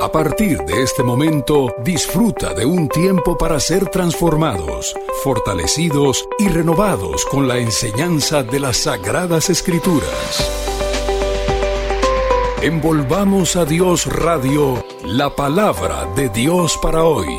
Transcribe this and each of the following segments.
A partir de este momento, disfruta de un tiempo para ser transformados, fortalecidos y renovados con la enseñanza de las Sagradas Escrituras. Envolvamos a Dios Radio, la palabra de Dios para hoy.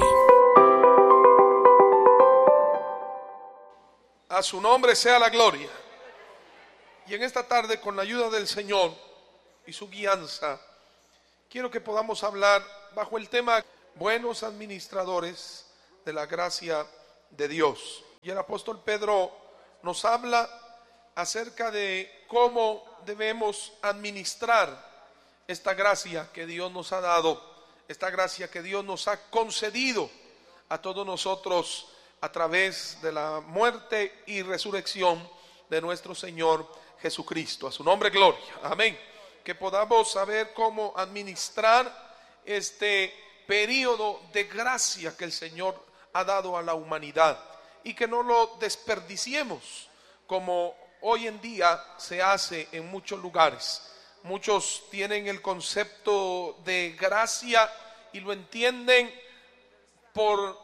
A su nombre sea la gloria. Y en esta tarde, con la ayuda del Señor y su guianza, quiero que podamos hablar bajo el tema buenos administradores de la gracia de Dios. Y el apóstol Pedro nos habla acerca de cómo debemos administrar esta gracia que Dios nos ha dado, esta gracia que Dios nos ha concedido a todos nosotros a través de la muerte y resurrección de nuestro Señor Jesucristo. A su nombre gloria, amén. Que podamos saber cómo administrar este periodo de gracia que el Señor ha dado a la humanidad y que no lo desperdiciemos como hoy en día se hace en muchos lugares. Muchos tienen el concepto de gracia y lo entienden por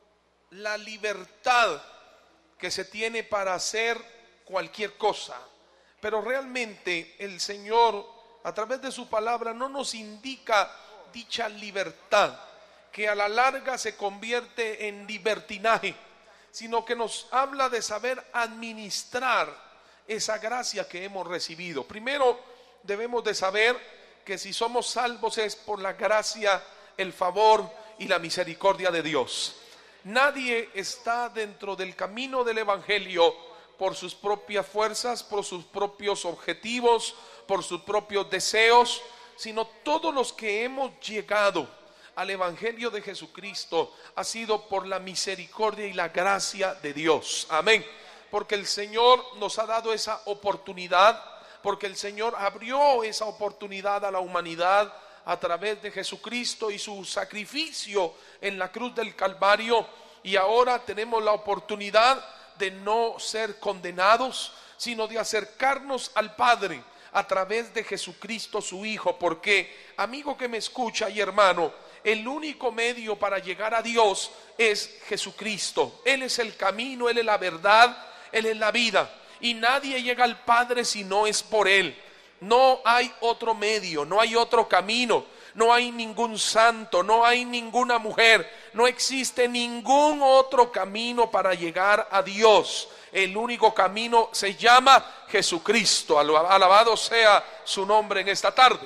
la libertad que se tiene para hacer cualquier cosa, pero realmente el Señor a través de su palabra no nos indica dicha libertad que a la larga se convierte en libertinaje, sino que nos habla de saber administrar esa gracia que hemos recibido. Primero debemos de saber que si somos salvos es por la gracia, el favor y la misericordia de Dios. Nadie está dentro del camino del evangelio por sus propias fuerzas, por sus propios objetivos, por sus propios deseos, sino todos los que hemos llegado al evangelio de Jesucristo ha sido por la misericordia y la gracia de Dios. Amén. Porque el Señor nos ha dado esa oportunidad, porque el Señor abrió esa oportunidad a la humanidad a través de Jesucristo y su sacrificio en la cruz del Calvario, y ahora tenemos la oportunidad de no ser condenados, sino de acercarnos al Padre a través de Jesucristo su Hijo. Porque, amigo que me escucha y hermano, el único medio para llegar a Dios es Jesucristo. Él es el camino, Él es la verdad, Él es la vida, y nadie llega al Padre si no es por Él. No hay otro medio, no hay otro camino, no hay ningún santo, no hay ninguna mujer, no existe ningún otro camino para llegar a Dios. El único camino se llama Jesucristo. Alabado sea su nombre en esta tarde.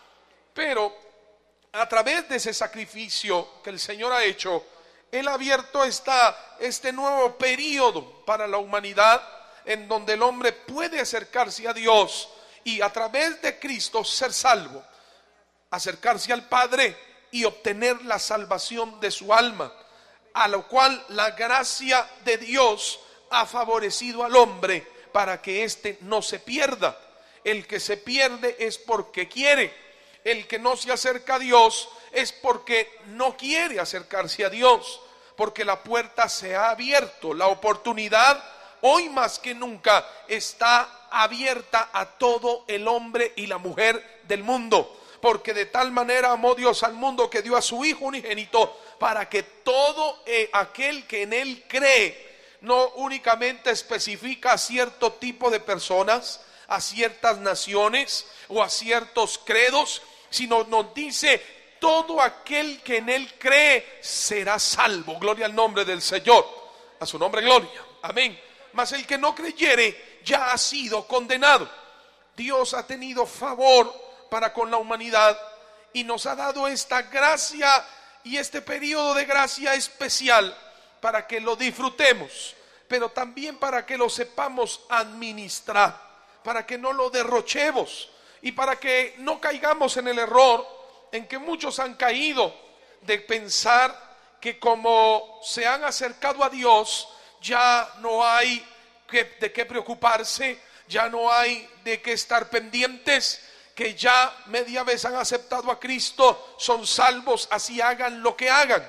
Pero a través de ese sacrificio que el Señor ha hecho, Él ha abierto este nuevo periodo para la humanidad, en donde el hombre puede acercarse a Dios y a través de Cristo ser salvo, acercarse al Padre y obtener la salvación de su alma, a lo cual la gracia de Dios ha favorecido al hombre para que éste no se pierda. El que se pierde es porque quiere, el que no se acerca a Dios es porque no quiere acercarse a Dios, porque la puerta se ha abierto, la oportunidad hoy más que nunca está abierta a todo el hombre y la mujer del mundo, porque de tal manera amó Dios al mundo que dio a su Hijo unigénito, para que todo aquel que en Él cree, no únicamente especifica a cierto tipo de personas, a ciertas naciones o a ciertos credos, sino nos dice todo aquel que en Él cree será salvo. Gloria al nombre del Señor, a su nombre gloria, amén. Mas el que no creyere ya ha sido condenado. Dios ha tenido favor para con la humanidad y nos ha dado esta gracia y este periodo de gracia especial para que lo disfrutemos, pero también para que lo sepamos administrar, para que no lo derrochemos y para que no caigamos en el error en que muchos han caído, de pensar que como se han acercado a Dios ya no hay de qué preocuparse, ya no hay de qué estar pendientes, que ya media vez han aceptado a Cristo, son salvos, así hagan lo que hagan.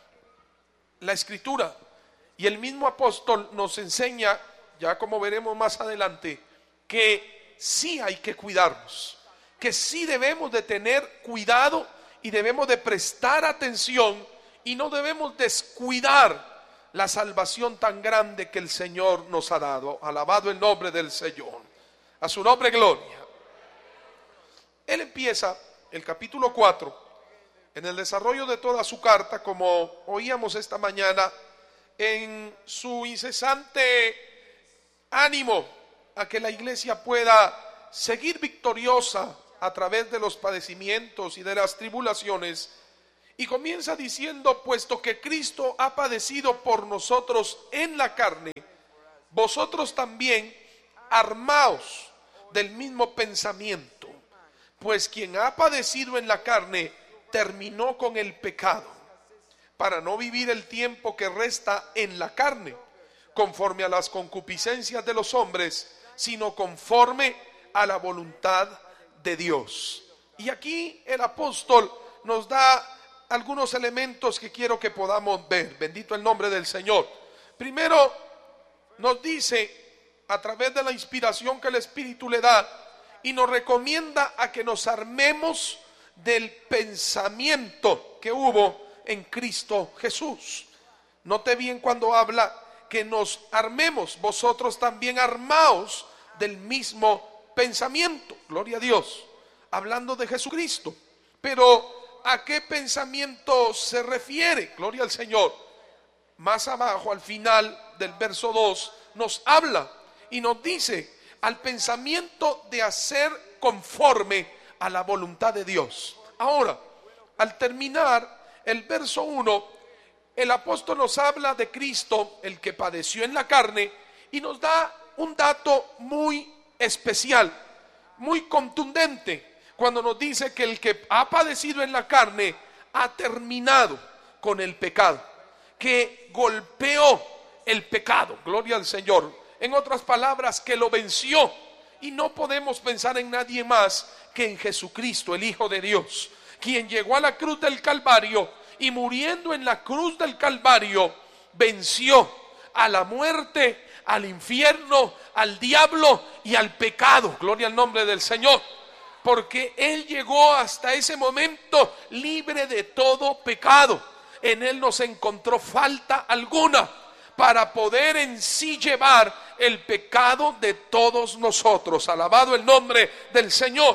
La Escritura y el mismo apóstol nos enseña, ya como veremos más adelante, que sí hay que cuidarnos, que sí debemos de tener cuidado y debemos de prestar atención y no debemos descuidar la salvación tan grande que el Señor nos ha dado. Alabado el nombre del Señor. A su nombre gloria. Él empieza el capítulo 4 en el desarrollo de toda su carta, como oíamos esta mañana, en su incesante ánimo a que la iglesia pueda seguir victoriosa a través de los padecimientos y de las tribulaciones. Y comienza diciendo: puesto que Cristo ha padecido por nosotros en la carne, vosotros también armaos del mismo pensamiento, pues quien ha padecido en la carne terminó con el pecado, para no vivir el tiempo que resta en la carne, conforme a las concupiscencias de los hombres, sino conforme a la voluntad de Dios. Y aquí el apóstol nos da algunos elementos que quiero que podamos ver. Bendito el nombre del Señor. Primero nos dice, a través de la inspiración que el Espíritu le da, y nos recomienda a que nos armemos del pensamiento que hubo en Cristo Jesús. Note bien cuando habla que nos armemos, vosotros también armaos del mismo pensamiento. Gloria a Dios, hablando de Jesucristo. Pero ¿a qué pensamiento se refiere? Gloria al Señor. Más abajo, al final del verso 2, nos habla y nos dice: al pensamiento de hacer conforme a la voluntad de Dios. Ahora, al terminar el verso 1, el apóstol nos habla de Cristo, el que padeció en la carne, y nos da un dato muy especial, muy contundente, cuando nos dice que el que ha padecido en la carne ha terminado con el pecado, que golpeó el pecado. Gloria al Señor. En otras palabras, que lo venció. Y no podemos pensar en nadie más que en Jesucristo, el Hijo de Dios, quien llegó a la cruz del Calvario y, muriendo en la cruz del Calvario, venció a la muerte, al infierno, al diablo y al pecado. Gloria al nombre del Señor. Porque Él llegó hasta ese momento libre de todo pecado. En Él no se encontró falta alguna para poder en sí llevar el pecado de todos nosotros. Alabado el nombre del Señor.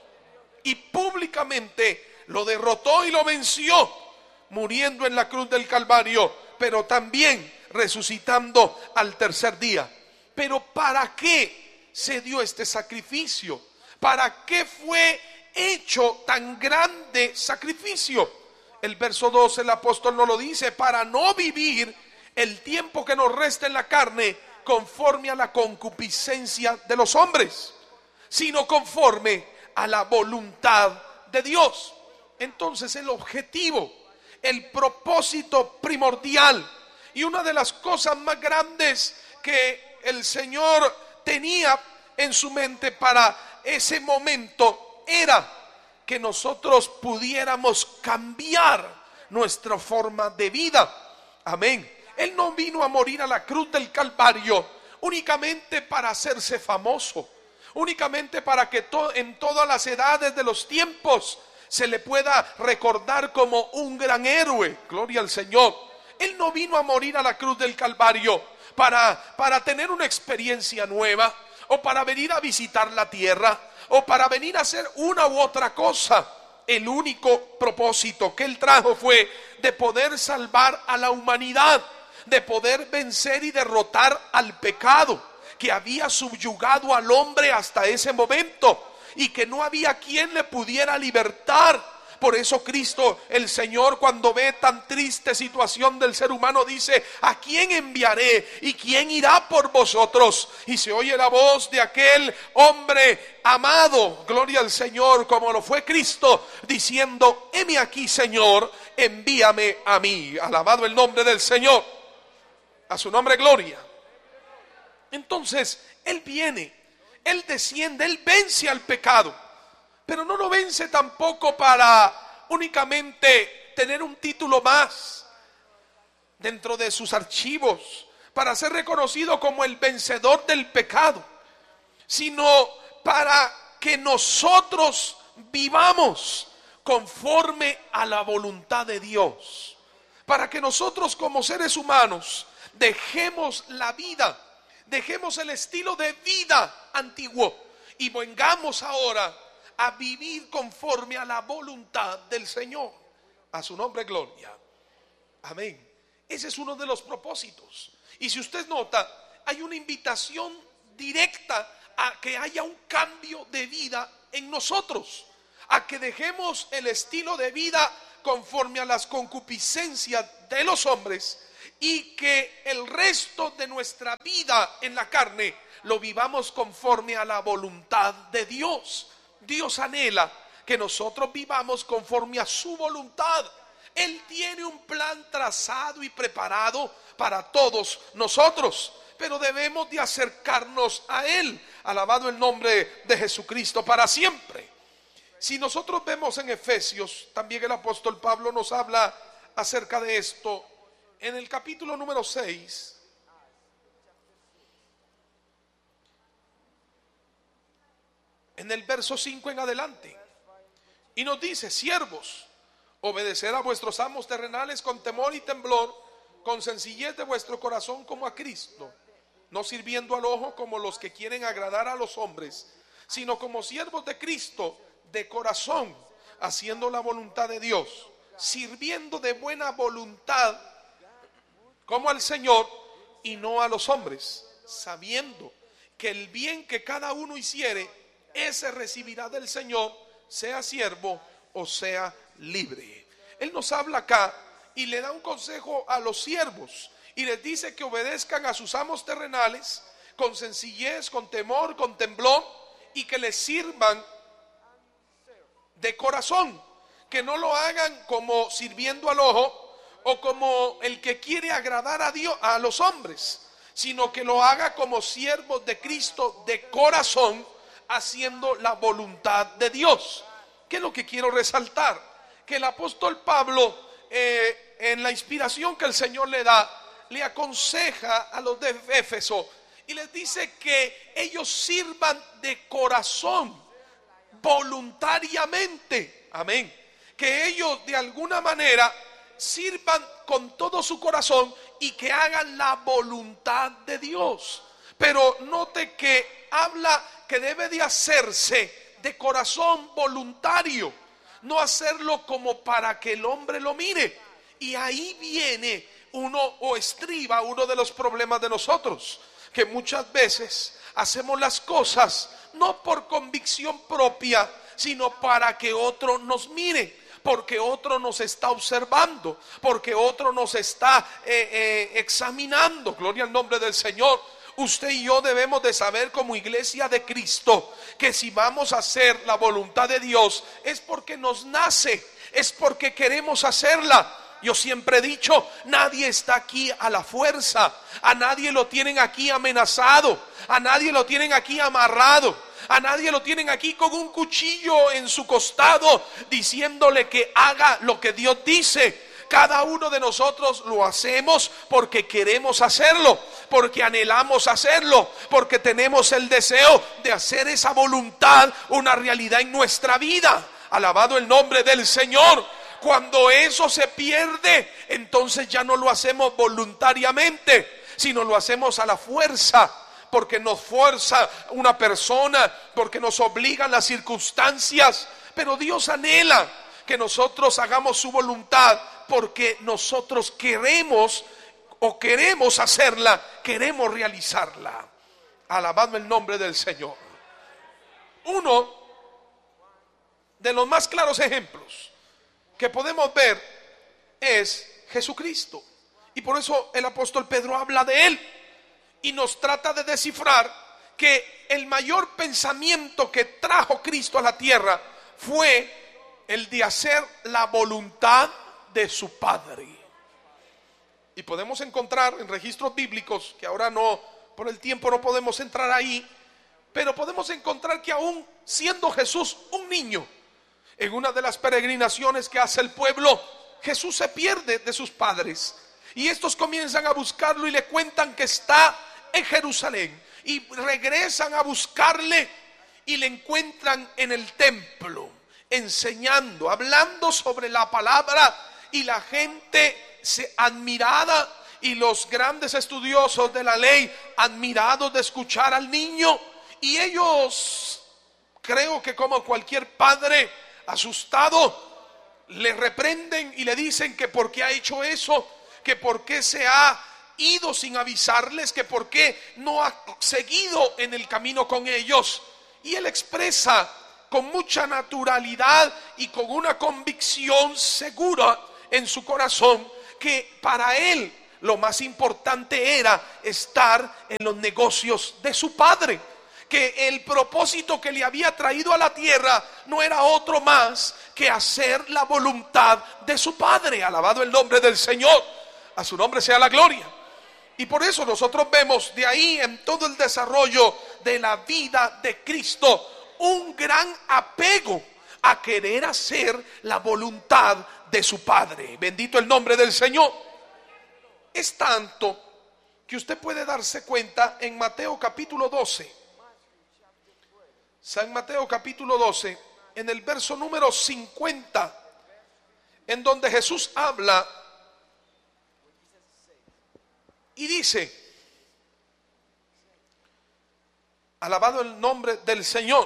Y públicamente lo derrotó y lo venció, muriendo en la cruz del Calvario, pero también resucitando al tercer día. Pero ¿para qué se dio este sacrificio? ¿Para qué fue hecho tan grande sacrificio? El verso 2, el apóstol nos lo dice: para no vivir el tiempo que nos resta en la carne conforme a la concupiscencia de los hombres, sino conforme a la voluntad de Dios. Entonces el objetivo, el propósito primordial y una de las cosas más grandes que el Señor tenía en su mente para ese momento era que nosotros pudiéramos cambiar nuestra forma de vida. Amén. Él no vino a morir a la cruz del Calvario únicamente para hacerse famoso, únicamente para que en todas las edades de los tiempos se le pueda recordar como un gran héroe. Gloria al Señor. Él no vino a morir a la cruz del Calvario para tener una experiencia nueva, o para venir a visitar la tierra, o para venir a hacer una u otra cosa. El único propósito que Él trajo fue de poder salvar a la humanidad, de poder vencer y derrotar al pecado que había subyugado al hombre hasta ese momento y que no había quien le pudiera libertar. Por eso Cristo, el Señor, cuando ve tan triste situación del ser humano, dice: ¿a quién enviaré? ¿Y quién irá por vosotros? Y se oye la voz de aquel hombre amado, gloria al Señor, como lo fue Cristo, diciendo: heme aquí, Señor, envíame a mí. Alabado el nombre del Señor. A su nombre gloria. Entonces Él viene, Él desciende, Él vence al pecado, pero no lo vence tampoco para únicamente tener un título más dentro de sus archivos, para ser reconocido como el vencedor del pecado, sino para que nosotros vivamos conforme a la voluntad de Dios, para que nosotros como seres humanos dejemos la vida, dejemos el estilo de vida antiguo y vengamos ahora a vivir conforme a la voluntad del Señor. A su nombre gloria. Amén. Ese es uno de los propósitos. Y si usted nota, hay una invitación directa a que haya un cambio de vida en nosotros, a que dejemos el estilo de vida conforme a las concupiscencias de los hombres y que el resto de nuestra vida en la carne lo vivamos conforme a la voluntad de Dios. Dios anhela que nosotros vivamos conforme a su voluntad. Él tiene un plan trazado y preparado para todos nosotros, pero debemos de acercarnos a Él. Alabado el nombre de Jesucristo para siempre. Si nosotros vemos en Efesios, también el apóstol Pablo nos habla acerca de esto en el capítulo número 6. En el verso 5 en adelante. Y nos dice: siervos, obedecer a vuestros amos terrenales con temor y temblor, con sencillez de vuestro corazón como a Cristo, no sirviendo al ojo como los que quieren agradar a los hombres, sino como siervos de Cristo de corazón, haciendo la voluntad de Dios, sirviendo de buena voluntad como al Señor y no a los hombres, sabiendo que el bien que cada uno hiciere, ese recibirá del Señor, sea siervo o sea libre. Él nos habla acá y le da un consejo a los siervos y les dice que obedezcan a sus amos terrenales con sencillez, con temor, con temblor, y que les sirvan de corazón, que no lo hagan como sirviendo al ojo o como el que quiere agradar a Dios, a los hombres, sino que lo haga como siervos de Cristo de corazón, haciendo la voluntad de Dios. ¿Qué es lo que quiero resaltar? Que el apóstol Pablo, en la inspiración que el Señor le da, le aconseja a los de Éfeso y les dice que ellos sirvan de corazón, voluntariamente. Amén. Que ellos de alguna manera sirvan con todo su corazón y que hagan la voluntad de Dios. Pero note que habla que debe de hacerse de corazón voluntario, no hacerlo como para que el hombre lo mire. Y ahí viene uno o estriba uno de los problemas de nosotros, que muchas veces hacemos las cosas no por convicción propia, sino para que otro nos mire, porque otro nos está observando, porque otro nos está examinando. Gloria al nombre del Señor. Usted y yo debemos de saber como iglesia de Cristo que si vamos a hacer la voluntad de Dios es porque nos nace, es porque queremos hacerla. Yo siempre he dicho, nadie está aquí a la fuerza, a nadie lo tienen aquí amenazado, a nadie lo tienen aquí amarrado, a nadie lo tienen aquí con un cuchillo en su costado diciéndole que haga lo que Dios dice. Cada uno de nosotros lo hacemos porque queremos hacerlo, porque anhelamos hacerlo, porque tenemos el deseo de hacer esa voluntad una realidad en nuestra vida. Alabado el nombre del Señor. Cuando eso se pierde, entonces ya no lo hacemos voluntariamente, sino lo hacemos a la fuerza, porque nos fuerza una persona, porque nos obligan las circunstancias. Pero Dios anhela que nosotros hagamos su voluntad, porque nosotros queremos hacerla, queremos realizarla. Alabado el nombre del Señor. Uno de los más claros ejemplos que podemos ver es Jesucristo, y por eso el apóstol Pedro habla de él y nos trata de descifrar que el mayor pensamiento que trajo Cristo a la tierra fue el de hacer la voluntad de su Padre. Y podemos encontrar en registros bíblicos, que ahora no, por el tiempo no podemos entrar ahí, pero podemos encontrar que aún siendo Jesús un niño, en una de las peregrinaciones que hace el pueblo, Jesús se pierde de sus padres y estos comienzan a buscarlo y le cuentan que está en Jerusalén, y regresan a buscarle y le encuentran en el templo, enseñando, hablando sobre la palabra, y la gente se admiraba, y los grandes estudiosos de la ley admirados de escuchar al niño, y ellos, creo que como cualquier padre asustado, le reprenden y le dicen que por qué ha hecho eso, que por qué se ha ido sin avisarles, que por qué no ha seguido en el camino con ellos. Y él expresa con mucha naturalidad y con una convicción segura en su corazón que para él lo más importante era estar en los negocios de su padre, que el propósito que le había traído a la tierra no era otro más que hacer la voluntad de su padre. Alabado el nombre del Señor, a su nombre sea la gloria. Y por eso nosotros vemos de ahí en todo el desarrollo de la vida de Cristo un gran apego a querer hacer la voluntad de su Padre. Bendito el nombre del Señor. Es tanto que usted puede darse cuenta en Mateo capítulo 12. San Mateo capítulo 12, en el verso número 50, en donde Jesús habla y dice, alabado el nombre del Señor.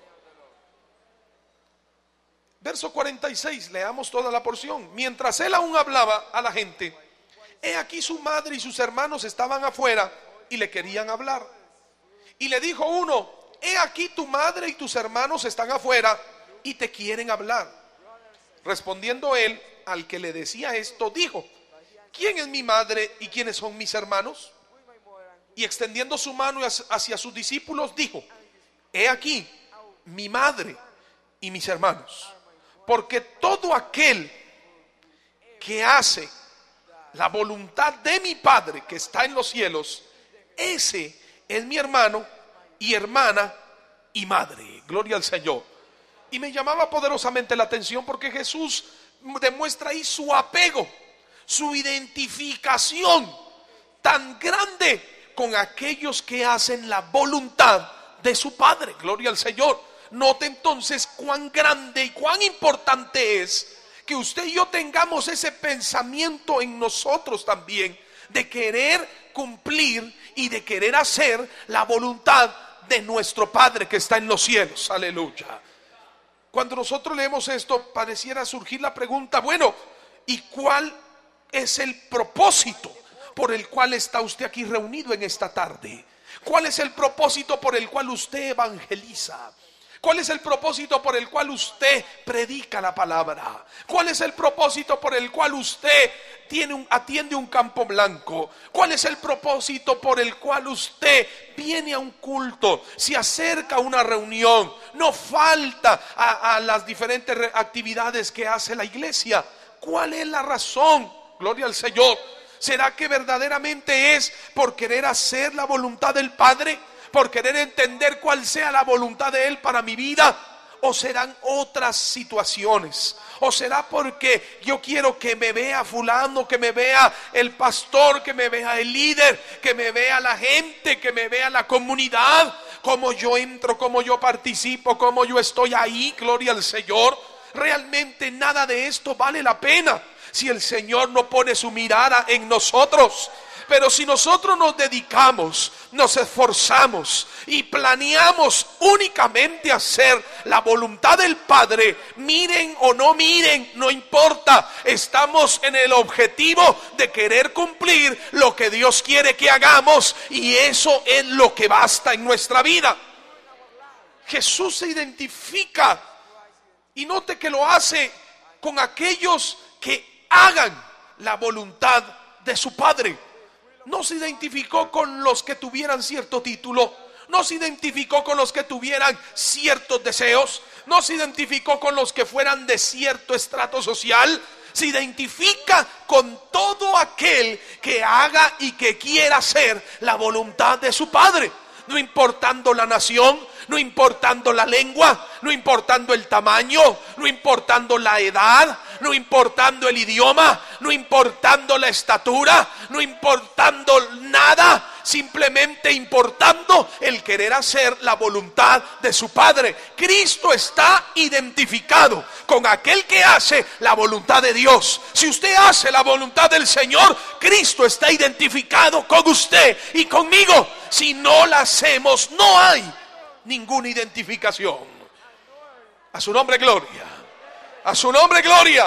Verso 46, leamos toda la porción. Mientras él aún hablaba a la gente, he aquí su madre y sus hermanos estaban afuera y le querían hablar. Y le dijo uno, he aquí tu madre y tus hermanos están afuera y te quieren hablar. Respondiendo él al que le decía esto, dijo, ¿quién es mi madre y quiénes son mis hermanos? Y extendiendo su mano hacia sus discípulos, dijo, he aquí mi madre y mis hermanos. Porque todo aquel que hace la voluntad de mi Padre que está en los cielos, ese es mi hermano y hermana y madre. Gloria al Señor. Y me llamaba poderosamente la atención porque Jesús demuestra ahí su apego, su identificación tan grande con aquellos que hacen la voluntad de su Padre. Gloria al Señor. Note entonces cuán grande y cuán importante es que usted y yo tengamos ese pensamiento en nosotros también, de querer cumplir y de querer hacer la voluntad de nuestro Padre que está en los cielos. Aleluya. Cuando nosotros leemos esto, pareciera surgir la pregunta, bueno, ¿y cuál es el propósito por el cual está usted aquí reunido en esta tarde? ¿Cuál es el propósito por el cual usted evangeliza? ¿Cuál es el propósito por el cual usted predica la palabra? ¿Cuál es el propósito por el cual usted atiende un campo blanco? ¿Cuál es el propósito por el cual usted viene a un culto, se acerca a una reunión, no falta a las diferentes actividades que hace la iglesia? ¿Cuál es la razón? Gloria al Señor. ¿Será que verdaderamente es por querer hacer la voluntad del Padre? ¿Por querer entender cuál sea la voluntad de Él para mi vida? ¿O serán otras situaciones? ¿O será porque yo quiero que me vea fulano, que me vea el pastor, que me vea el líder, que me vea la gente, que me vea la comunidad? ¿Cómo yo entro, cómo yo participo, cómo yo estoy ahí? Gloria al Señor. Realmente nada de esto vale la pena si el Señor no pone su mirada en nosotros. Pero si nosotros nos dedicamos, nos esforzamos y planeamos únicamente hacer la voluntad del Padre, miren o no miren, no importa, estamos en el objetivo de querer cumplir lo que Dios quiere que hagamos, y eso es lo que basta en nuestra vida. Jesús se identifica, y note que lo hace con aquellos que hagan la voluntad de su Padre. No se identificó con los que tuvieran cierto título, no se identificó con los que tuvieran ciertos deseos, no se identificó con los que fueran de cierto estrato social. Se identifica con todo aquel que haga y que quiera hacer la voluntad de su Padre, no importando la nación, no importando la lengua, no importando el tamaño, no importando la edad, no importando el idioma, no importando la estatura, no importando nada. simplemente importando el querer hacer la voluntad de su Padre. Cristo está identificado con aquel que hace la voluntad de Dios. Si usted hace la voluntad del Señor, Cristo está identificado con usted y conmigo. Si no la hacemos, no hay ninguna identificación. A su nombre gloria. A su nombre gloria.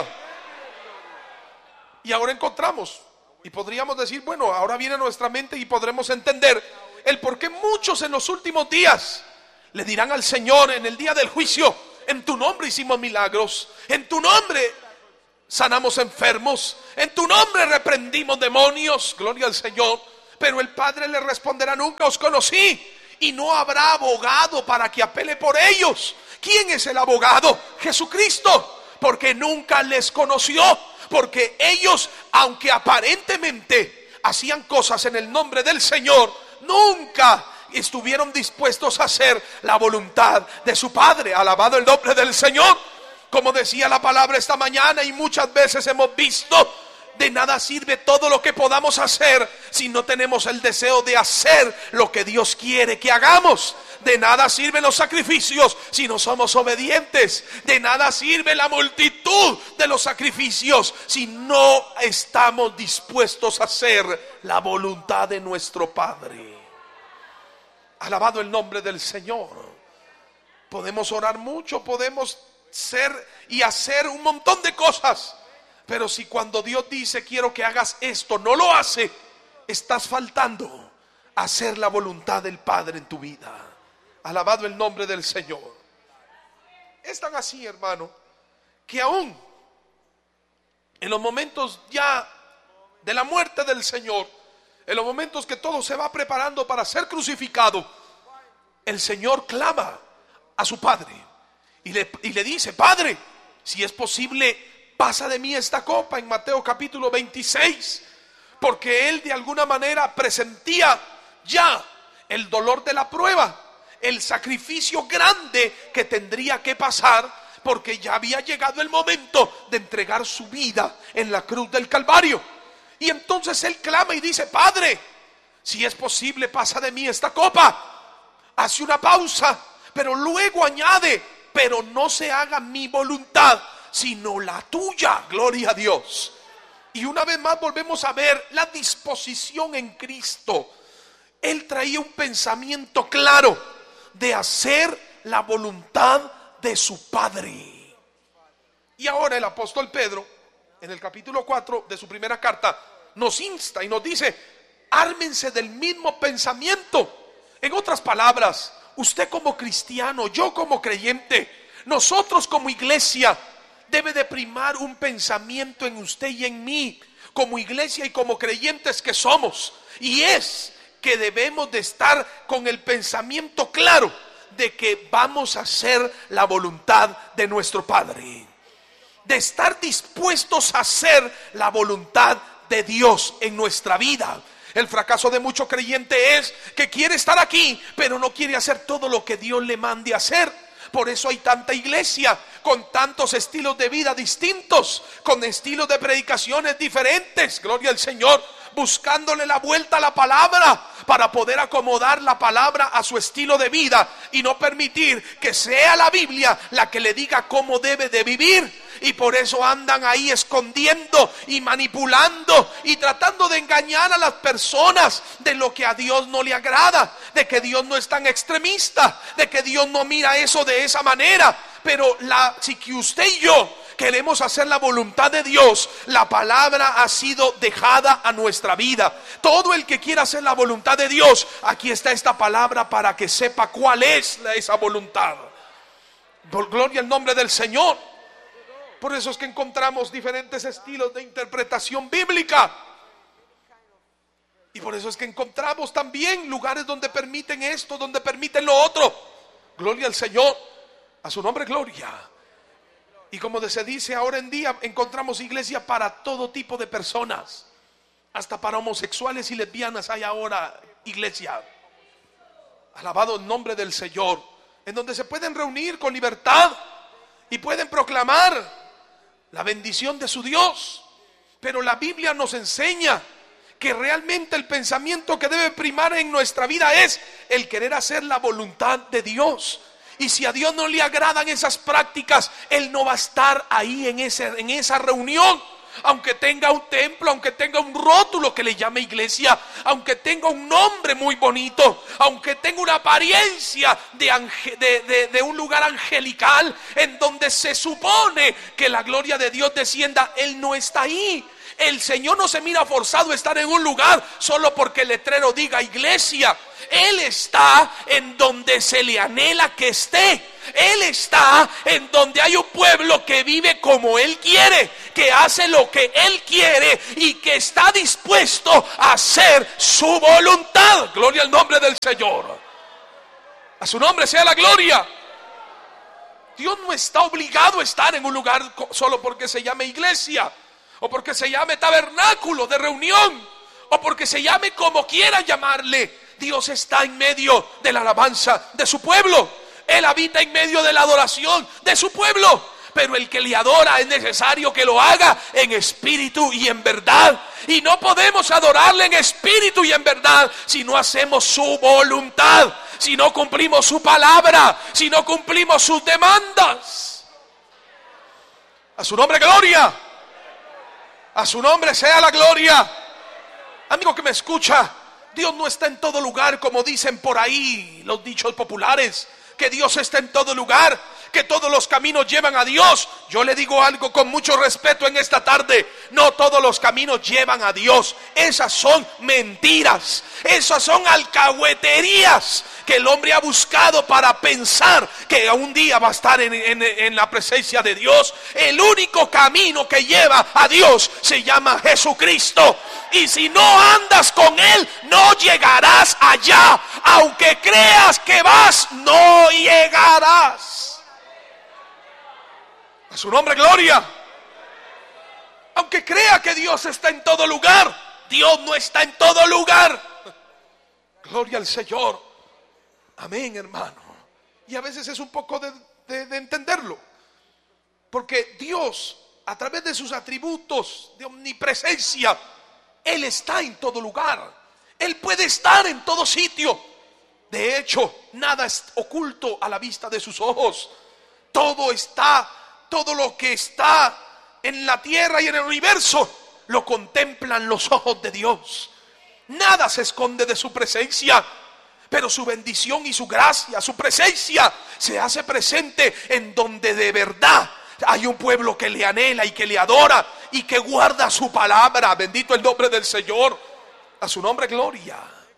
Y ahora encontramos, y podríamos decir, bueno, ahora viene a nuestra mente y podremos entender el por qué muchos en los últimos días le dirán al Señor en el día del juicio: en tu nombre hicimos milagros, en tu nombre sanamos enfermos, en tu nombre reprendimos demonios, gloria al Señor. Pero el Padre le responderá: nunca os conocí. Y no habrá abogado para que apele por ellos. ¿Quién es el abogado? Jesucristo. Porque nunca les conoció. Porque ellos, aunque aparentemente hacían cosas en el nombre del Señor, nunca estuvieron dispuestos a hacer la voluntad de su Padre. Alabado el nombre del Señor. Como decía la palabra esta mañana, y muchas veces hemos visto, de nada sirve todo lo que podamos hacer si no tenemos el deseo de hacer lo que Dios quiere que hagamos. De nada sirven los sacrificios si no somos obedientes. De nada sirve la multitud de los sacrificios si no estamos dispuestos a hacer la voluntad de nuestro Padre. Alabado el nombre del Señor. Podemos orar mucho, podemos ser y hacer un montón de cosas, pero si cuando Dios dice quiero que hagas esto, no lo hace, estás faltando a hacer la voluntad del Padre en tu vida. Alabado el nombre del Señor. Es tan así, hermano, que aún en los momentos ya de la muerte del Señor, en los momentos que todo se va preparando para ser crucificado, el Señor clama a su Padre y le dice: Padre, si es posible, pasa de mí esta copa, en Mateo capítulo 26, porque él de alguna manera presentía ya el dolor de la prueba, el sacrificio grande que tendría que pasar, porque ya había llegado el momento de entregar su vida en la cruz del Calvario. Y entonces él clama y dice: Padre, si es posible, pasa de mí esta copa. Hace una pausa, pero luego añade: pero no se haga mi voluntad, sino la tuya. Gloria a Dios. Y una vez más volvemos a ver la disposición en Cristo. Él traía un pensamiento claro de hacer la voluntad de su Padre. Y ahora el apóstol Pedro, en el capítulo 4 de su primera carta, nos insta y nos dice: ármense del mismo pensamiento. En otras palabras, usted como cristiano, yo como creyente, nosotros como iglesia, debe de primar un pensamiento en usted y en mí, como iglesia y como creyentes que somos. Y es que debemos de estar con el pensamiento claro de que vamos a hacer la voluntad de nuestro Padre. De estar dispuestos a hacer la voluntad de Dios en nuestra vida. El fracaso de mucho creyente es que quiere estar aquí, pero no quiere hacer todo lo que Dios le mande hacer. Por eso hay tanta iglesia con tantos estilos de vida distintos, con estilos de predicaciones diferentes, gloria al Señor, buscándole la vuelta a la palabra para poder acomodar la palabra a su estilo de vida y no permitir que sea la Biblia la que le diga cómo debe de vivir. Y por eso andan ahí escondiendo y manipulando y tratando de engañar a las personas de lo que a Dios no le agrada, de que Dios no es tan extremista, de que Dios no mira eso de esa manera. Pero si que usted y yo queremos hacer la voluntad de Dios, la palabra ha sido dejada a nuestra vida. Todo el que quiera hacer la voluntad de Dios, aquí está esta palabra para que sepa cuál es esa voluntad. Por gloria al nombre del Señor. Por eso es que encontramos diferentes estilos de interpretación bíblica. Y por eso es que encontramos también lugares donde permiten esto, donde permiten lo otro. Gloria al Señor. A su nombre, gloria. Y como se dice ahora en día, encontramos iglesia para todo tipo de personas. Hasta para homosexuales y lesbianas hay ahora iglesia. Alabado el nombre del Señor. En donde se pueden reunir con libertad y pueden proclamar la bendición de su Dios. Pero la Biblia nos enseña que realmente el pensamiento que debe primar en nuestra vida es el querer hacer la voluntad de Dios. Y si a Dios no le agradan esas prácticas, Él no va a estar ahí en esa reunión. Aunque tenga un templo, aunque tenga un rótulo que le llame iglesia, aunque tenga un nombre muy bonito, aunque tenga una apariencia de un lugar angelical en donde se supone que la gloria de Dios descienda, Él no está ahí. El Señor no se mira forzado a estar en un lugar solo porque el letrero diga iglesia. Él está en donde se le anhela que esté. Él está en donde hay un pueblo que vive como Él quiere, que hace lo que Él quiere y que está dispuesto a hacer su voluntad. Gloria al nombre del Señor. A su nombre sea la gloria. Dios no está obligado a estar en un lugar solo porque se llame iglesia, o porque se llame tabernáculo de reunión, o porque se llame como quiera llamarle. Dios está en medio de la alabanza de su pueblo. Él habita en medio de la adoración de su pueblo. Pero el que le adora es necesario que lo haga en espíritu y en verdad. Y no podemos adorarle en espíritu y en verdad si no hacemos su voluntad, si no cumplimos su palabra, si no cumplimos sus demandas. A su nombre gloria. A su nombre sea la gloria. Amigo que me escucha, Dios no está en todo lugar como dicen por ahí los dichos populares, que Dios está en todo lugar, que todos los caminos llevan a Dios. Yo le digo algo con mucho respeto en esta tarde: no todos los caminos llevan a Dios. Esas son mentiras, esas son alcahueterías que el hombre ha buscado para pensar que un día va a estar en la presencia de Dios. El único camino que lleva a Dios se llama Jesucristo. Y si no andas con Él, no llegarás allá. Aunque creas que vas, no llegarás. A su nombre gloria. Aunque crea que Dios está en todo lugar, Dios no está en todo lugar. Gloria al Señor. Amén, hermano. Y a veces es un poco de entenderlo, porque Dios, a través de sus atributos de omnipresencia, Él está en todo lugar. Él puede estar en todo sitio. De hecho, nada es oculto a la vista de sus ojos. Todo lo que está en la tierra y en el universo lo contemplan los ojos de Dios. Nada se esconde de su presencia. Pero su bendición y su gracia, su presencia, se hace presente en donde de verdad hay un pueblo que le anhela y que le adora y que guarda su palabra. Bendito el nombre del Señor. A su nombre gloria.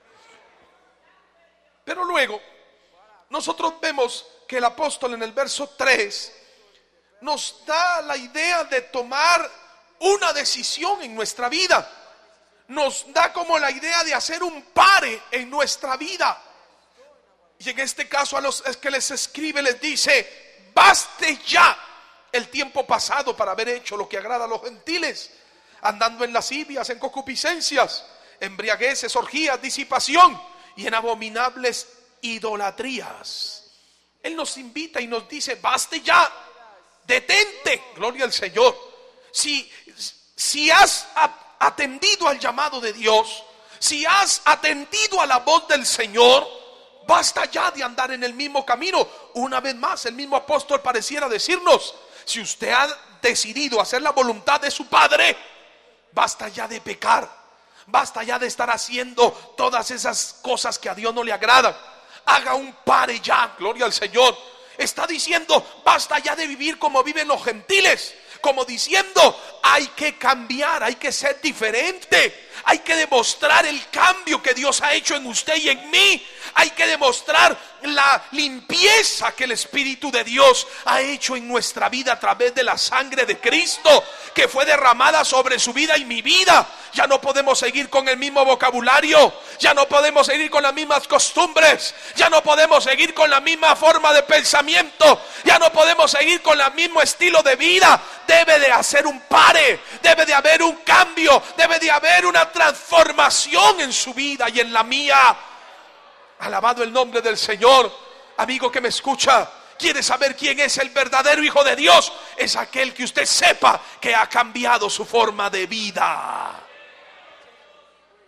Pero luego nosotros vemos que el apóstol en el verso 3 nos da la idea de tomar una decisión en nuestra vida. Nos da como la idea de hacer un pare en nuestra vida. Y en este caso a los que les escribe les dice: baste ya el tiempo pasado para haber hecho lo que agrada a los gentiles, andando en lascivias, en concupiscencias, embriagueces, orgías, disipación y en abominables idolatrías. Él nos invita y nos dice: baste ya, detente. Gloria al Señor. Si has atendido al llamado de Dios, si has atendido a la voz del Señor, basta ya de andar en el mismo camino. Una vez más, el mismo apóstol pareciera decirnos: si usted ha decidido hacer la voluntad de su Padre, basta ya de pecar, basta ya de estar haciendo todas esas cosas que a Dios no le agradan. Haga un pare ya, gloria al Señor. Está diciendo: basta ya de vivir como viven los gentiles. Como diciendo: hay que cambiar, hay que ser diferente. Hay que demostrar el cambio que Dios ha hecho en usted y en mí. Hay que demostrar la limpieza que el Espíritu de Dios ha hecho en nuestra vida a través de la sangre de Cristo, que fue derramada sobre su vida y mi vida. Ya no podemos seguir con el mismo vocabulario, ya no podemos seguir con las mismas costumbres, ya no podemos seguir con la misma forma de pensamiento, ya no podemos seguir con el mismo estilo de vida. Debe de hacer un pare, debe de haber un cambio, debe de haber una transformación en su vida y en la mía. Alabado el nombre del Señor. Amigo que me escucha, ¿quiere saber quién es el verdadero Hijo de Dios? Es aquel que usted sepa que ha cambiado su forma de vida.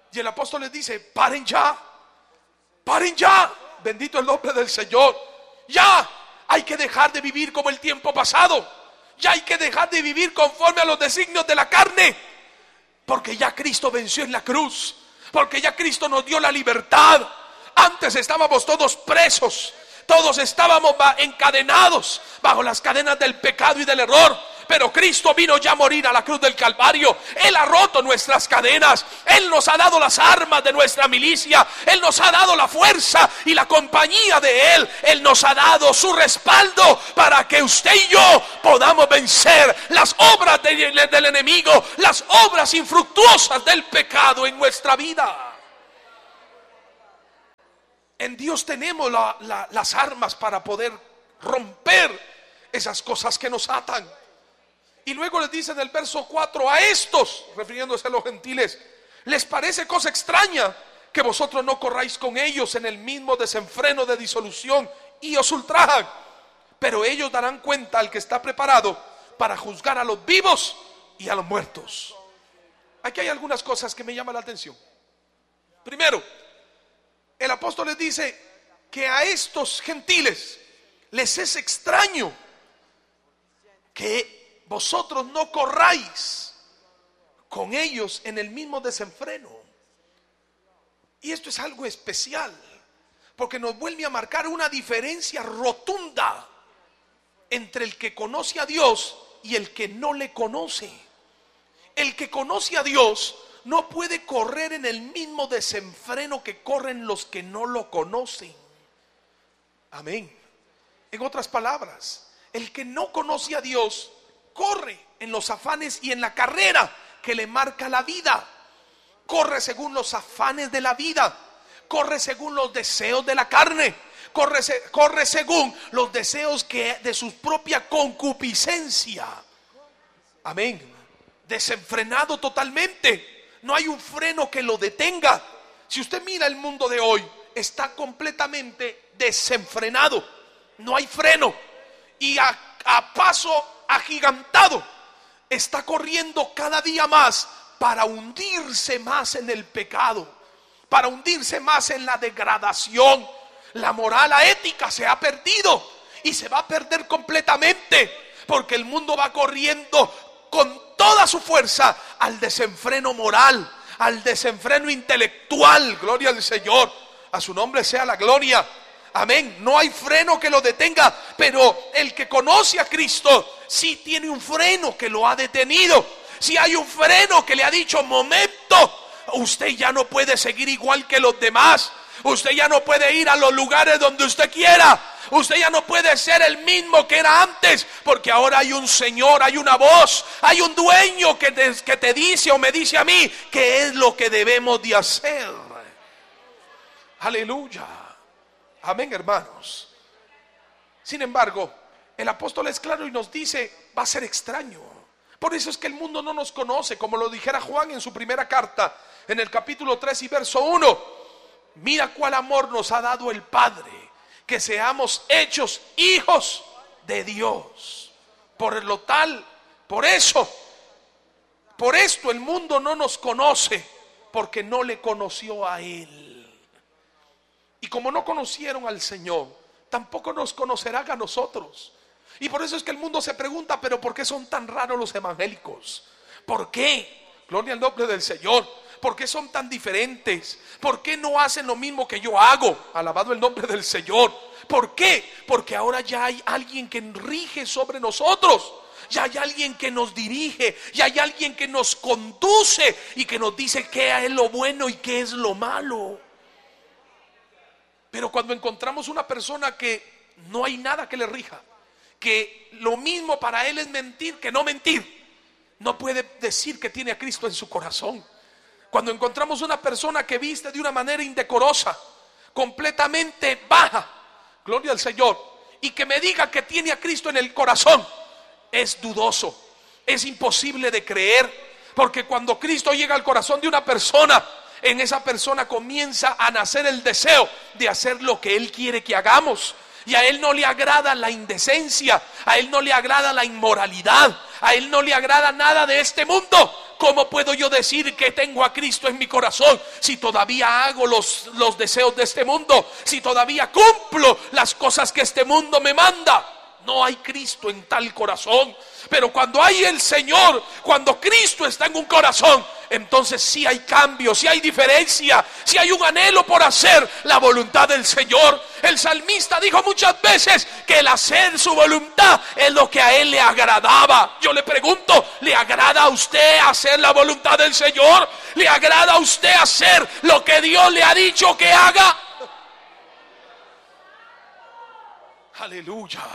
Y el apóstol les dice: paren ya, paren ya. Bendito el nombre del Señor. Ya hay que dejar de vivir como el tiempo pasado. Ya hay que dejar de vivir conforme a los designios de la carne, porque ya Cristo venció en la cruz, porque ya Cristo nos dio la libertad. Antes estábamos todos presos, todos estábamos encadenados bajo las cadenas del pecado y del error, pero Cristo vino ya a morir a la cruz del Calvario. Él ha roto nuestras cadenas, Él nos ha dado las armas de nuestra milicia, Él nos ha dado la fuerza y la compañía de Él. Él nos ha dado su respaldo para que usted y yo podamos vencer las obras del enemigo, las obras infructuosas del pecado en nuestra vida. En Dios tenemos las armas para poder romper esas cosas que nos atan. Y luego les dice en el verso 4: a estos, refiriéndose a los gentiles, les parece cosa extraña que vosotros no corráis con ellos en el mismo desenfreno de disolución, y os ultrajan, pero ellos darán cuenta al que está preparado para juzgar a los vivos y a los muertos. Aquí hay algunas cosas que me llaman la atención. Primero, el apóstol les dice que a estos gentiles les es extraño que vosotros no corráis con ellos en el mismo desenfreno. Y esto es algo especial, porque nos vuelve a marcar una diferencia rotunda entre el que conoce a Dios y el que no le conoce. El que conoce a Dios no puede correr en el mismo desenfreno que corren los que no lo conocen. Amén. En otras palabras, el que no conoce a Dios corre en los afanes y en la carrera que le marca la vida. Corre según los afanes de la vida, corre según los deseos de la carne, corre según los deseos de su propia concupiscencia. Amén. Desenfrenado totalmente. No hay un freno que lo detenga. Si usted mira el mundo de hoy, está completamente desenfrenado. No hay freno. Y a paso agigantado está corriendo cada día más para hundirse más en el pecado, para hundirse más en la degradación. La moral, la ética se ha perdido y se va a perder completamente, porque el mundo va corriendo con toda su fuerza al desenfreno moral, al desenfreno intelectual. Gloria al Señor, a su nombre sea la gloria. Amén. No hay freno que lo detenga, pero el que conoce a Cristo sí tiene un freno que lo ha detenido. Si hay un freno que le ha dicho: momento, usted ya no puede seguir igual que los demás. Usted ya no puede ir a los lugares donde usted quiera. Usted ya no puede ser el mismo que era antes, porque ahora hay un Señor, hay una voz, hay un dueño que te dice o me dice a mí qué es lo que debemos de hacer. Aleluya. Amén, hermanos. Sin embargo, el apóstol es claro y nos dice: va a ser extraño. Por eso es que el mundo no nos conoce, como lo dijera Juan en su primera carta, en el capítulo 3 y verso 1. Mira cuál amor nos ha dado el Padre, que seamos hechos hijos de Dios. Por esto el mundo no nos conoce, porque no le conoció a Él. Y como no conocieron al Señor, tampoco nos conocerán a nosotros. Y por eso es que el mundo se pregunta: ¿pero por qué son tan raros los evangélicos? ¿Por qué? Gloria al nombre del Señor. ¿Por qué son tan diferentes? ¿Por qué no hacen lo mismo que yo hago? Alabado el nombre del Señor. ¿Por qué? Porque ahora ya hay alguien que rige sobre nosotros. Ya hay alguien que nos dirige. Ya hay alguien que nos conduce y que nos dice qué es lo bueno y qué es lo malo. Pero cuando encontramos una persona que no hay nada que le rija, que lo mismo para él es mentir que no mentir, no puede decir que tiene a Cristo en su corazón. Cuando encontramos una persona que viste de una manera indecorosa, completamente baja, gloria al Señor, y que me diga que tiene a Cristo en el corazón, es dudoso, es imposible de creer. Porque cuando Cristo llega al corazón de una persona, en esa persona comienza a nacer el deseo de hacer lo que Él quiere que hagamos. Y a Él no le agrada la indecencia, a Él no le agrada la inmoralidad, A Él no le agrada nada de este mundo. ¿Cómo puedo yo decir que tengo a Cristo en mi corazón si todavía hago los deseos de este mundo? Si todavía cumplo las cosas que este mundo me manda. No hay Cristo en tal corazón. Pero cuando hay el Señor, cuando Cristo está en un corazón, entonces sí hay cambio, sí hay diferencia, sí hay un anhelo por hacer la voluntad del Señor. El salmista dijo muchas veces que el hacer su voluntad es lo que a él le agradaba. Yo le pregunto, ¿le agrada a usted hacer la voluntad del Señor? ¿Le agrada a usted hacer lo que Dios le ha dicho que haga? Aleluya.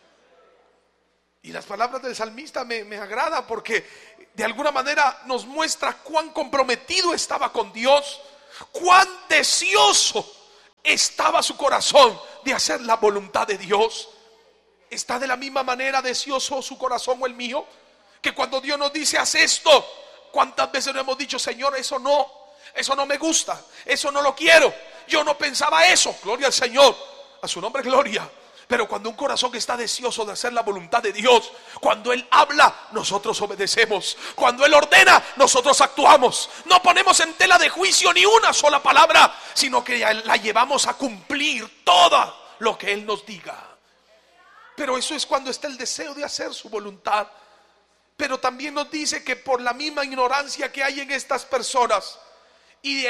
Y las palabras del salmista me agradan porque de alguna manera nos muestra cuán comprometido estaba con Dios, cuán deseoso estaba su corazón de hacer la voluntad de Dios. ¿Está de la misma manera deseoso su corazón o el mío? Que cuando Dios nos dice haz esto, ¿cuántas veces nos hemos dicho, Señor, eso no me gusta, eso no lo quiero, yo no pensaba eso? Gloria al Señor, a su nombre gloria. Pero cuando un corazón está deseoso de hacer la voluntad de Dios, cuando Él habla, nosotros obedecemos. Cuando Él ordena, nosotros actuamos. No ponemos en tela de juicio ni una sola palabra, sino que la llevamos a cumplir todo lo que Él nos diga. Pero eso es cuando está el deseo de hacer su voluntad. Pero también nos dice que por la misma ignorancia que hay en estas personas y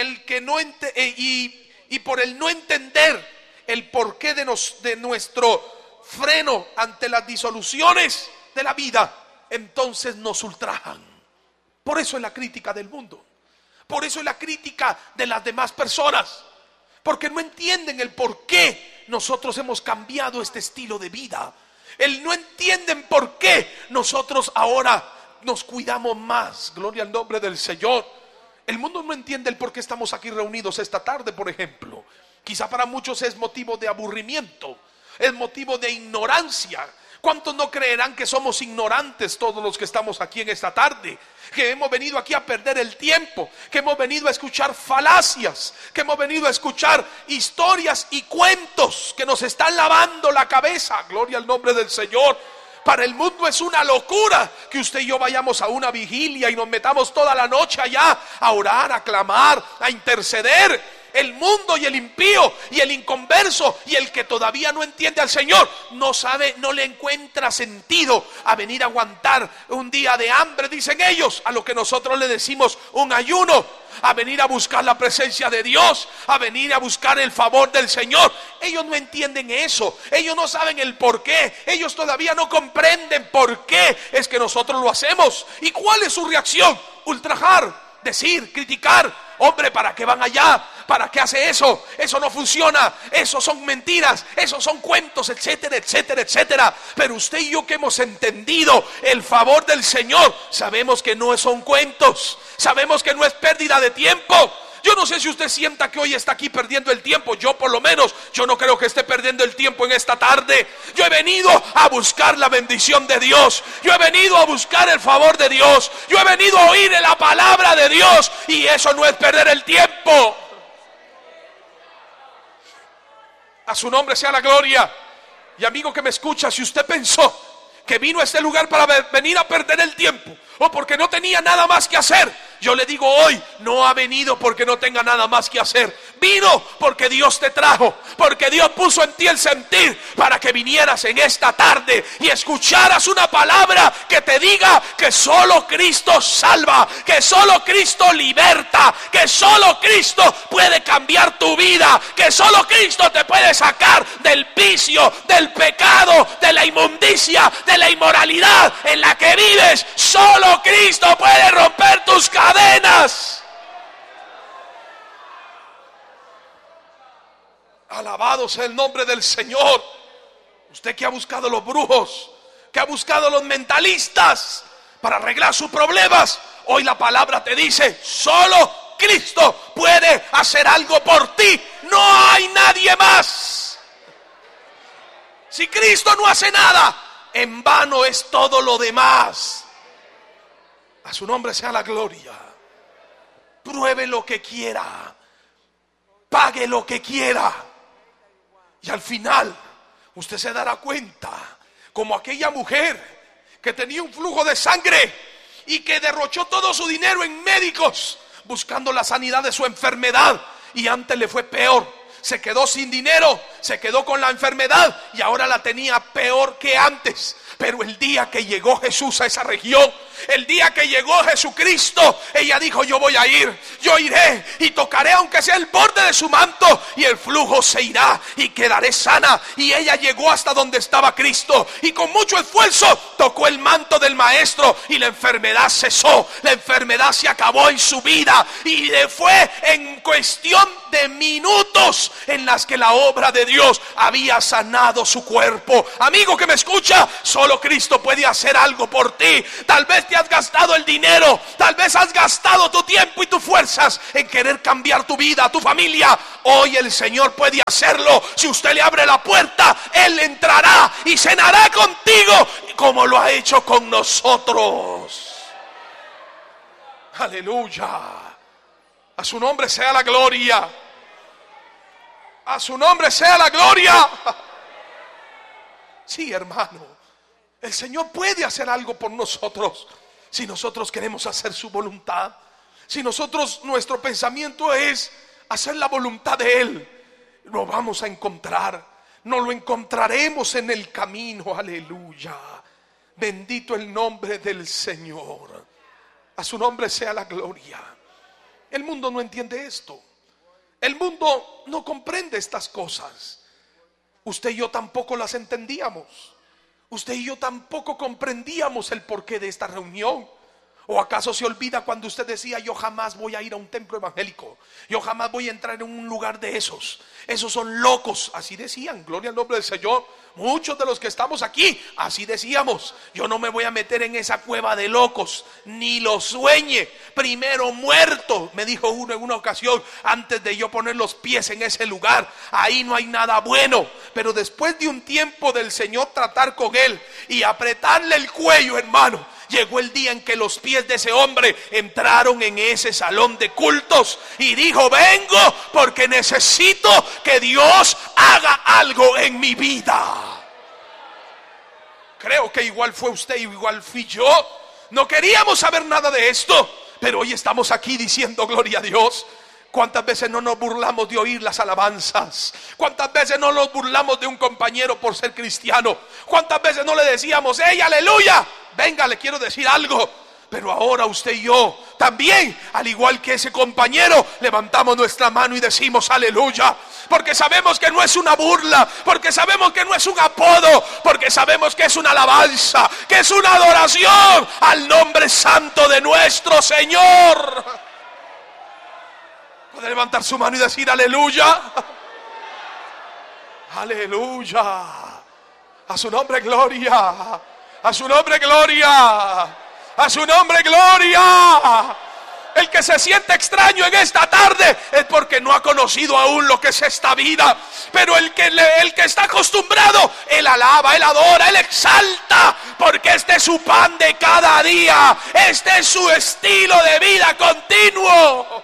por el no entender el porqué de nuestro freno ante las disoluciones de la vida, entonces nos ultrajan. Por eso es la crítica del mundo, por eso es la crítica de las demás personas, porque no entienden el por qué nosotros hemos cambiado este estilo de vida. No entienden por qué nosotros ahora nos cuidamos más. Gloria al nombre del Señor. El mundo no entiende el por qué estamos aquí reunidos esta tarde, por ejemplo. Quizá para muchos es motivo de aburrimiento, es motivo de ignorancia. ¿Cuántos no creerán que somos ignorantes todos los que estamos aquí en esta tarde? Que hemos venido aquí a perder el tiempo, que hemos venido a escuchar falacias, que hemos venido a escuchar historias y cuentos que nos están lavando la cabeza. Gloria al nombre del Señor. Para el mundo es una locura que usted y yo vayamos a una vigilia y nos metamos toda la noche allá a orar, a clamar, a interceder. El mundo y el impío y el inconverso y el que todavía no entiende al Señor no sabe, no le encuentra sentido a venir a aguantar un día de hambre, dicen ellos, a lo que nosotros le decimos un ayuno, a venir a buscar la presencia de Dios, a venir a buscar el favor del Señor. Ellos no entienden eso, ellos no saben el por qué, ellos todavía no comprenden por qué es que nosotros lo hacemos. ¿Y cuál es su reacción? Ultrajar, decir, criticar. Hombre, ¿para qué van allá? ¿Para qué hace eso? Eso no funciona, eso son mentiras, esos son cuentos, etcétera, etcétera, etcétera. Pero usted y yo que hemos entendido el favor del Señor, sabemos que no son cuentos, sabemos que no es pérdida de tiempo. Yo no sé si usted sienta que hoy está aquí perdiendo el tiempo. Yo por lo menos, yo no creo que esté perdiendo el tiempo en esta tarde. Yo he venido a buscar la bendición de Dios. Yo he venido a buscar el favor de Dios. Yo he venido a oír la palabra de Dios. Y eso no es perder el tiempo. A su nombre sea la gloria. Y amigo que me escucha, si usted pensó que vino a este lugar para venir a perder el tiempo o porque no tenía nada más que hacer, yo le digo hoy, no ha venido porque no tenga nada más que hacer. Vino porque Dios te trajo, porque Dios puso en ti el sentir para que vinieras en esta tarde y escucharas una palabra que te diga que solo Cristo salva, que solo Cristo liberta, que solo Cristo puede cambiar tu vida, que solo Cristo te puede sacar del vicio, del pecado, de la inmundicia, de la inmoralidad en la que vives. Solo Cristo puede romper tus cadenas. Alabado sea el nombre del Señor. Usted que ha buscado los brujos, que ha buscado los mentalistas para arreglar sus problemas, hoy la palabra te dice, solo Cristo puede hacer algo por ti. No hay nadie más. Si Cristo no hace nada, en vano es todo lo demás. A su nombre sea la gloria. Pruebe lo que quiera, pague lo que quiera, y al final usted se dará cuenta, como aquella mujer que tenía un flujo de sangre y que derrochó todo su dinero en médicos buscando la sanidad de su enfermedad, y antes le fue peor. Se quedó sin dinero, se quedó con la enfermedad y ahora la tenía peor que antes. Pero el día que llegó Jesús a esa región, el día que llegó Jesucristo, ella dijo: yo voy a ir, yo iré y tocaré aunque sea el borde de su manto, y el flujo se irá y quedaré sana. Y ella llegó hasta donde estaba Cristo y con mucho esfuerzo tocó el manto del maestro, y la enfermedad cesó, la enfermedad se acabó en su vida, y fue en cuestión de minutos en las que la obra de Dios había sanado su cuerpo. Amigo que me escucha, solo Cristo puede hacer algo por ti. Tal vez te has gastado el dinero, tal vez has gastado tu tiempo y tus fuerzas en querer cambiar tu vida, tu familia. Hoy el Señor puede hacerlo. Si usted le abre la puerta, Él entrará y cenará contigo como lo ha hecho con nosotros. Aleluya. A su nombre sea la gloria. A su nombre sea la gloria. Sí, hermano, el Señor puede hacer algo por nosotros si nosotros queremos hacer su voluntad. Si nosotros, nuestro pensamiento es hacer la voluntad de Él, lo vamos a encontrar. Nos lo encontraremos en el camino. Aleluya. Bendito el nombre del Señor. A su nombre sea la gloria. El mundo no entiende esto. El mundo no comprende estas cosas. Usted y yo tampoco las entendíamos. Usted y yo tampoco comprendíamos el porqué de esta reunión. ¿O acaso se olvida cuando usted decía: yo jamás voy a ir a un templo evangélico, yo jamás voy a entrar en un lugar de esos son locos? Así decían, gloria al nombre del Señor. Muchos de los que estamos aquí, así decíamos: yo no me voy a meter en esa cueva de locos, ni lo sueñe, primero muerto, me dijo uno en una ocasión, antes de yo poner los pies en ese lugar. Ahí no hay nada bueno. Pero después de un tiempo del Señor tratar con él y apretarle el cuello, hermano, llegó el día en que los pies de ese hombre entraron en ese salón de cultos y dijo: vengo porque necesito que Dios haga algo en mi vida. Creo que igual fue usted, igual fui yo. No queríamos saber nada de esto, pero hoy estamos aquí diciendo: gloria a Dios. ¿Cuántas veces no nos burlamos de oír las alabanzas? ¿Cuántas veces no nos burlamos de un compañero por ser cristiano? ¿Cuántas veces no le decíamos: ¡hey, aleluya! Venga, le quiero decir algo. Pero ahora usted y yo también, al igual que ese compañero, levantamos nuestra mano y decimos: aleluya. Porque sabemos que no es una burla, porque sabemos que no es un apodo, porque sabemos que es una alabanza, que es una adoración al nombre santo de nuestro Señor. ¿Puede levantar su mano y decir: aleluya? Aleluya. A su nombre gloria. A su nombre gloria. A su nombre gloria. El que se siente extraño en esta tarde es porque no ha conocido aún lo que es esta vida. Pero el que está acostumbrado, él alaba, él adora, él exalta, porque este es su pan de cada día. Este es su estilo de vida continuo.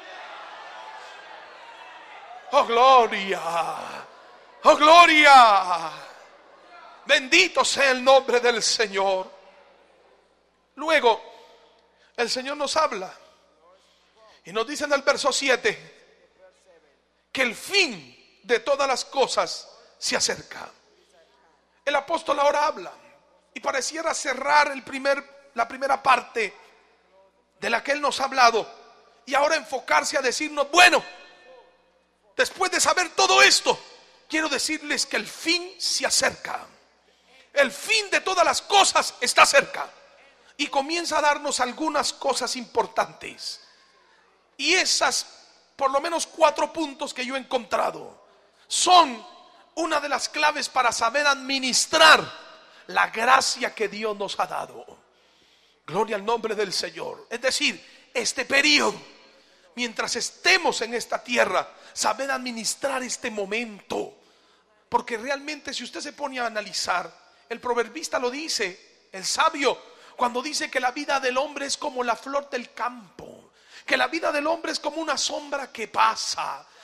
Oh, gloria. Oh, gloria. Bendito sea el nombre del Señor. Luego, el Señor nos habla y nos dice en el verso 7 que el fin de todas las cosas se acerca. El apóstol ahora habla y pareciera cerrar la primera parte de la que él nos ha hablado, y ahora enfocarse a decirnos: bueno, después de saber todo esto, quiero decirles que el fin se acerca. El fin de todas las cosas está cerca. Y comienza a darnos algunas cosas importantes. Y esas, por lo menos 4 puntos que yo he encontrado, son una de las claves para saber administrar la gracia que Dios nos ha dado. Gloria al nombre del Señor. Es decir, este periodo, mientras estemos en esta tierra, saber administrar este momento. Porque realmente, si usted se pone a analizar, el proverbista lo dice, el sabio, cuando dice que la vida del hombre es como la flor del campo, que la vida del hombre es como una sombra que pasa.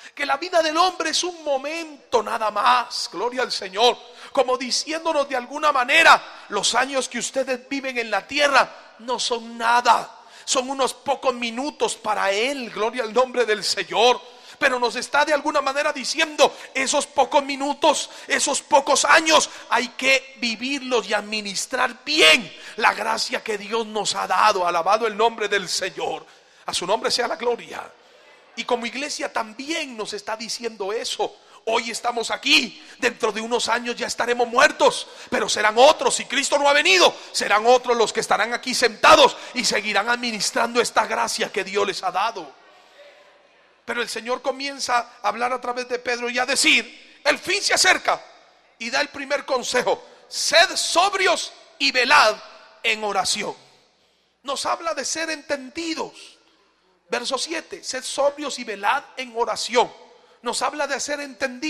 que la vida del hombre es un momento nada más, gloria al Señor, como diciéndonos de alguna manera, los años que ustedes viven en la tierra no son nada, son unos pocos minutos para Él, gloria al nombre del Señor. Pero nos está de alguna manera diciendo, esos pocos minutos, esos pocos años, hay que vivirlos y administrar bien la gracia que Dios nos ha dado. Alabado el nombre del Señor, a su nombre sea la gloria. Y como iglesia también nos está diciendo eso. Hoy estamos aquí, dentro de unos años ya estaremos muertos, pero serán otros, si Cristo no ha venido, serán otros los que estarán aquí sentados y seguirán administrando esta gracia que Dios les ha dado. Pero el Señor comienza a hablar a través de Pedro y a decir, el fin se acerca, y da el primer consejo: sed sobrios y velad en oración. Nos habla de ser entendidos. Verso 7, sed sobrios y velad en oración. Nos habla de ser entendidos.